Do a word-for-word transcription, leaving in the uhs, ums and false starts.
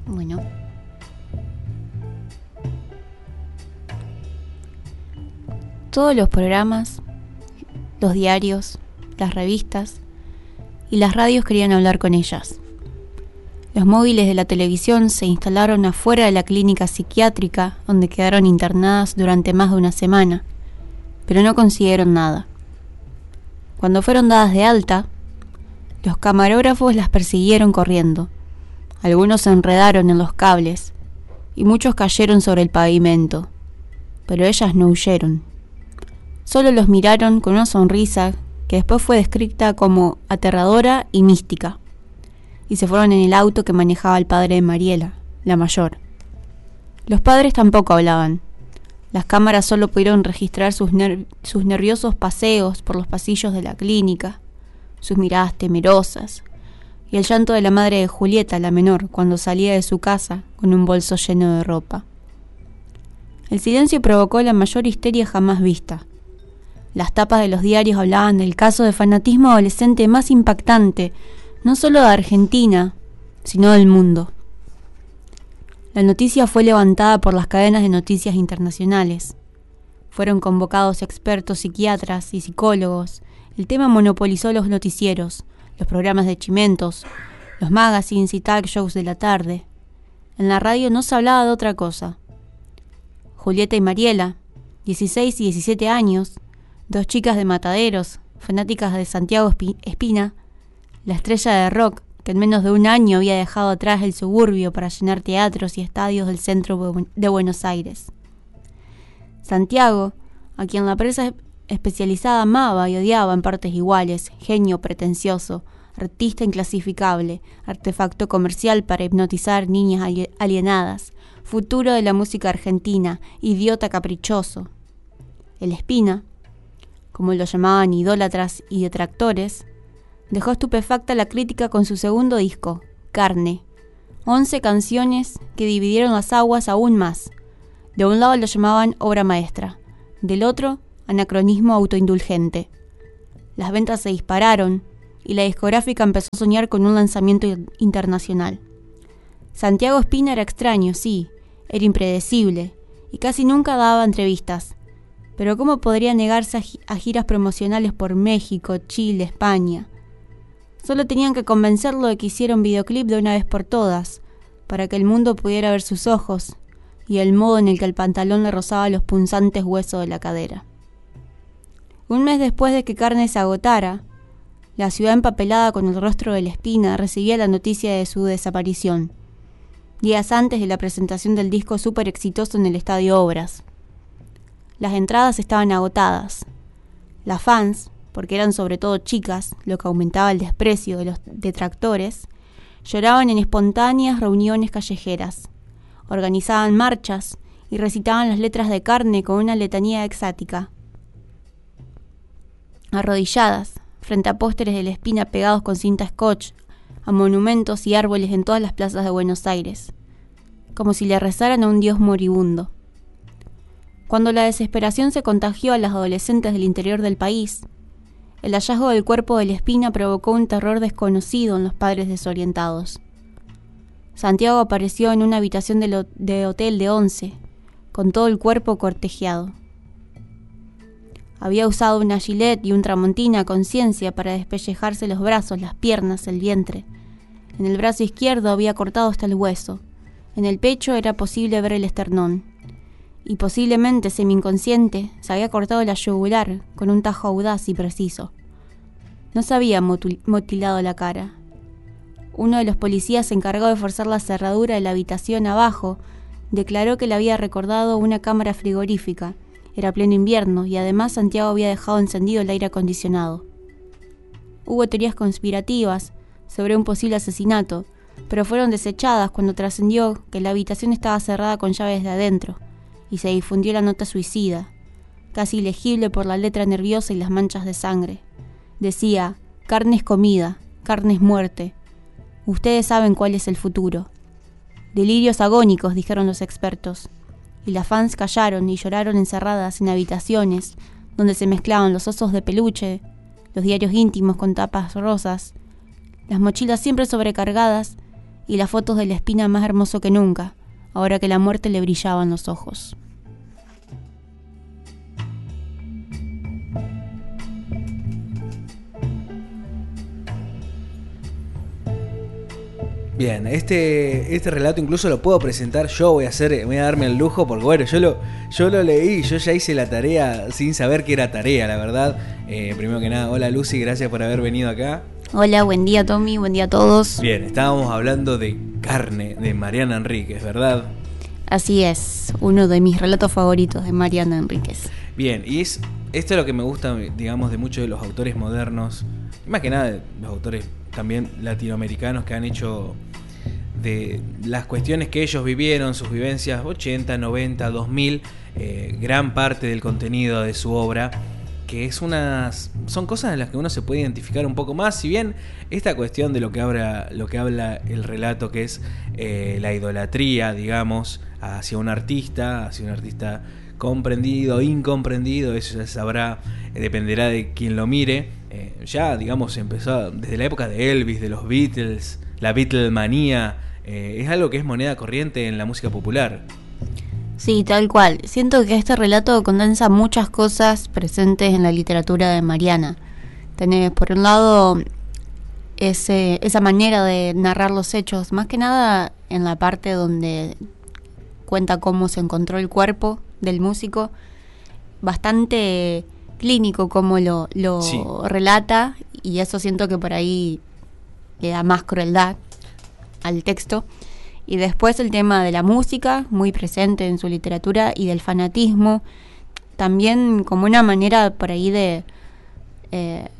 Bueno. Todos los programas, los diarios, las revistas y las radios querían hablar con ellas. Los móviles de la televisión se instalaron afuera de la clínica psiquiátrica donde quedaron internadas durante más de una semana, pero no consiguieron nada. Cuando fueron dadas de alta, los camarógrafos las persiguieron corriendo. Algunos se enredaron en los cables y muchos cayeron sobre el pavimento, pero ellas no huyeron. Solo los miraron con una sonrisa que después fue descrita como aterradora y mística, y se fueron en el auto que manejaba el padre de Mariela, la mayor. Los padres tampoco hablaban. Las cámaras solo pudieron registrar sus, ner- sus nerviosos paseos por los pasillos de la clínica, sus miradas temerosas, y el llanto de la madre de Julieta, la menor, cuando salía de su casa con un bolso lleno de ropa. El silencio provocó la mayor histeria jamás vista. Las tapas de los diarios hablaban del caso de fanatismo adolescente más impactante, no solo de Argentina, sino del mundo. La noticia fue levantada por las cadenas de noticias internacionales. Fueron convocados expertos psiquiatras y psicólogos. El tema monopolizó los noticieros, los programas de chimentos, los magazines y talk shows de la tarde. En la radio no se hablaba de otra cosa. Julieta y Mariela, dieciséis y diecisiete años, dos chicas de Mataderos, fanáticas de Santiago Espina, la estrella de rock que en menos de un año había dejado atrás el suburbio para llenar teatros y estadios del centro de Buenos Aires. Santiago, a quien la prensa especializada amaba y odiaba en partes iguales, genio pretencioso, artista inclasificable, artefacto comercial para hipnotizar niñas alienadas, futuro de la música argentina, idiota caprichoso. El Espina, como lo llamaban idólatras y detractores, dejó estupefacta la crítica con su segundo disco, Carne. Once canciones que dividieron las aguas aún más. De un lado lo llamaban obra maestra, del otro, anacronismo autoindulgente. Las ventas se dispararon y la discográfica empezó a soñar con un lanzamiento internacional. Santiago Espina era extraño, sí, era impredecible y casi nunca daba entrevistas. Pero ¿cómo podría negarse a, gi- a giras promocionales por México, Chile, España? Solo tenían que convencerlo de que hiciera un videoclip de una vez por todas, para que el mundo pudiera ver sus ojos y el modo en el que el pantalón le rozaba los punzantes huesos de la cadera. Un mes después de que Carne se agotara, la ciudad empapelada con el rostro del Espina recibía la noticia de su desaparición, días antes de la presentación del disco súper exitoso en el Estadio Obras. Las entradas estaban agotadas. Las fans, porque eran sobre todo chicas, lo que aumentaba el desprecio de los detractores, lloraban en espontáneas reuniones callejeras, organizaban marchas y recitaban las letras de Carne con una letanía exática. Arrodilladas, frente a pósteres del Espina pegados con cinta scotch, a monumentos y árboles en todas las plazas de Buenos Aires, como si le rezaran a un dios moribundo. Cuando la desesperación se contagió a las adolescentes del interior del país, el hallazgo del cuerpo del Espina provocó un terror desconocido en los padres desorientados. Santiago apareció en una habitación de, lo- de hotel de once, con todo el cuerpo cortejeado. Había usado una gilet y un tramontina a conciencia para despellejarse los brazos, las piernas, el vientre. En el brazo izquierdo había cortado hasta el hueso. En el pecho era posible ver el esternón. Y posiblemente semi-inconsciente se había cortado la yugular con un tajo audaz y preciso. No se había mutil- mutilado la cara. Uno de los policías encargado de forzar la cerradura de la habitación abajo declaró que le había recordado una cámara frigorífica. Era pleno invierno y además Santiago había dejado encendido el aire acondicionado. Hubo teorías conspirativas sobre un posible asesinato, pero fueron desechadas cuando trascendió que la habitación estaba cerrada con llaves de adentro y se difundió la nota suicida, casi ilegible por la letra nerviosa y las manchas de sangre. Decía: carne es comida, carne es muerte. Ustedes saben cuál es el futuro. Delirios agónicos, dijeron los expertos, y las fans callaron y lloraron encerradas en habitaciones donde se mezclaban los osos de peluche, los diarios íntimos con tapas rosas, las mochilas siempre sobrecargadas y las fotos de la espina más hermoso que nunca, ahora que la muerte le brillaba en los ojos. Bien, este, este relato incluso lo puedo presentar yo, voy a hacer, voy a darme el lujo porque bueno, yo lo, yo lo leí, yo ya hice la tarea sin saber que era tarea, la verdad. Eh, primero que nada, hola Lucy, gracias por haber venido acá. Hola, buen día Tommy, buen día a todos. Bien, estábamos hablando de Carne, de Mariana Enríquez, ¿verdad? Así es, uno de mis relatos favoritos de Mariana Enríquez. Bien, y es esto es lo que me gusta, digamos, de muchos de los autores modernos, más que nada de los autores también latinoamericanos que han hecho de las cuestiones que ellos vivieron, sus vivencias ochenta, noventa, dos mil, eh, gran parte del contenido de su obra, que es unas son cosas en las que uno se puede identificar un poco más, si bien esta cuestión de lo que habla, lo que habla el relato, que es eh, la idolatría, digamos, hacia un artista, hacia un artista comprendido, incomprendido, eso ya sabrá, eh, dependerá de quien lo mire. Eh, ya, digamos, empezó desde la época de Elvis, de los Beatles, la Beatlemanía, eh, es algo que es moneda corriente en la música popular. Sí, tal cual. Siento que este relato condensa muchas cosas presentes en la literatura de Mariana. Tenés, por un lado, ese, esa manera de narrar los hechos, más que nada en la parte donde cuenta cómo se encontró el cuerpo del músico, bastante clínico como lo, lo sí. relata, y eso siento que por ahí le da más crueldad al texto. Y después el tema de la música, muy presente en su literatura, y del fanatismo, también como una manera por ahí de, eh,